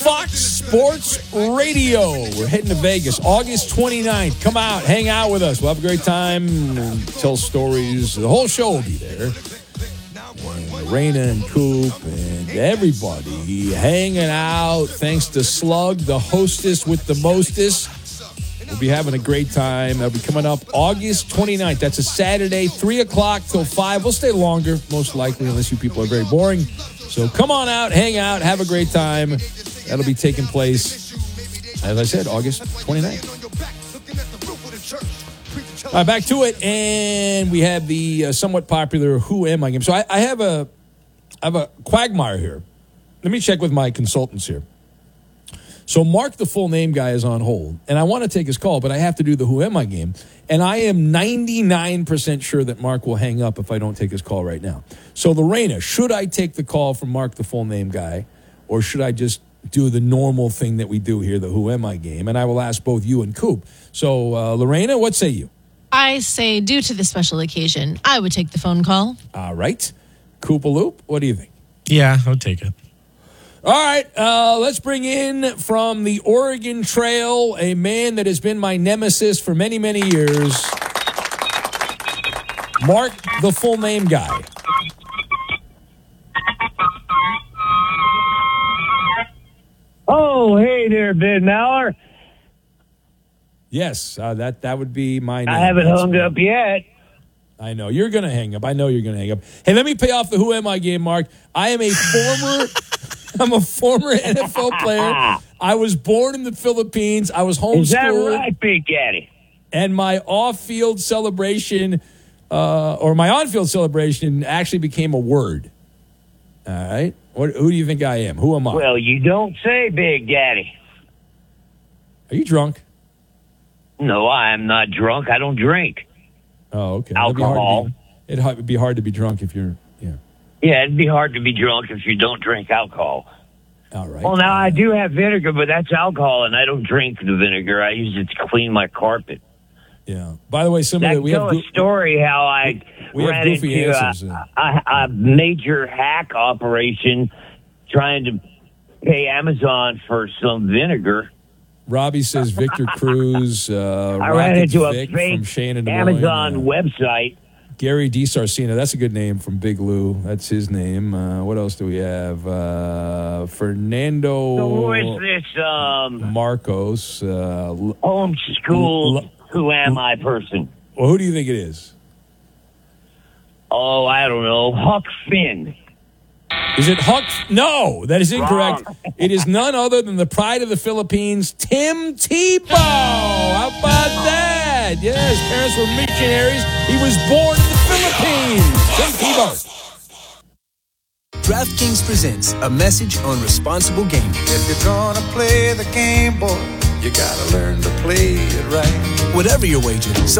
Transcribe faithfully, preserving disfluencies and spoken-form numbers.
Fox Sports Radio. We're heading to Vegas August twenty-ninth. Come out, hang out with us. We'll have a great time and tell stories. The whole show will be there. And Raina and Coop and everybody hanging out. Thanks to Slug, the hostess with the mostest. We'll be having a great time. That'll be coming up August twenty-ninth. That's a Saturday, three o'clock till five. We'll stay longer, most likely, unless you people are very boring. So come on out, hang out, have a great time. That'll be taking place, as I said, August twenty-ninth. All right, back to it. And we have the uh, somewhat popular Who Am I game. So I, I have a I have a quagmire here. Let me check with my consultants here. So Mark, the full name guy, is on hold, and I want to take his call, but I have to do the Who Am I game, and I am ninety-nine percent sure that Mark will hang up if I don't take his call right now. So, Lorena, should I take the call from Mark, the full name guy, or should I just do the normal thing that we do here, the Who Am I game? And I will ask both you and Coop. So, uh, Lorena, what say you? I say, due to the special occasion, I would take the phone call. All right. Koopaloop, what do you think? Yeah, I would take it. All right, uh, let's bring in from the Oregon Trail a man that has been my nemesis for many, many years. Mark, the full name guy. Oh, hey there, Ben Maller. Yes, uh, that, that would be my name. I haven't That's hung me. up yet. I know. You're going to hang up. I know you're going to hang up. Hey, let me pay off the Who Am I game, Mark. I am a former... I'm a former N F L player. I was born in the Philippines. I was homeschooled. Is that right, Big Daddy? And my off-field celebration, uh, or my on-field celebration, actually became a word. All right? What, who do you think I am? Who am I? Well, you don't say, Big Daddy. Are you drunk? No, I am not drunk. I don't drink. Oh, okay. Alcohol. It'd, be, it'd be hard to be drunk if you're, yeah. Yeah, it'd be hard to be drunk if you don't drink alcohol. All right. Well, now I do have vinegar, but that's alcohol, and I don't drink the vinegar. I use it to clean my carpet. Yeah. By the way, some That of the, we tell have a story how I we have ran goofy into answers, a, uh. a, a major hack operation trying to pay Amazon for some vinegar. Robbie says Victor Cruz. Uh, I ran Rocket into a Vic fake from Shannon Des Amazon Moines, uh, website. Gary DiSarcina, that's a good name from Big Lou. That's his name. Uh, what else do we have? Uh, Fernando So who is this um, Marcos. Uh, homeschooled L- Who Am I person? well, who do you think it is? Oh, I don't know. Huck Finn. Is it Huck? No, that is incorrect. Wrong. It is none other than the pride of the Philippines, Tim Tebow. How about that? Yeah, his parents were missionaries. He was born in the Philippines. Tim Tebow. DraftKings presents a message on responsible gaming. If you're gonna play the game, boy, you gotta learn to play it right. Whatever your wager,